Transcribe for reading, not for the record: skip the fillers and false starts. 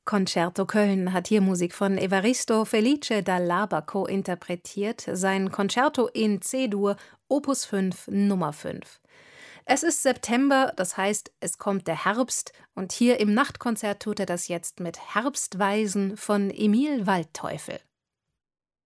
Concerto Köln hat hier Musik von Evaristo Felice da Labaco interpretiert, sein Concerto in C-Dur, Opus 5, Nummer 5. Es ist September, das heißt, es kommt der Herbst, und hier im Nachtkonzert tut er das jetzt mit Herbstweisen von Emil Waldteufel.